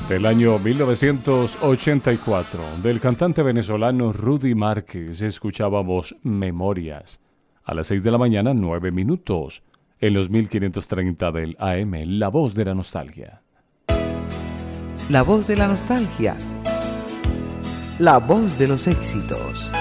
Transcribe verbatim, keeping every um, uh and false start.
Del año mil novecientos ochenta y cuatro, del cantante venezolano Rudy Márquez, escuchábamos Memorias. A las seis de la mañana, nueve minutos, en los mil quinientos treinta del A M, La Voz de la Nostalgia. La Voz de la Nostalgia. La voz de los éxitos.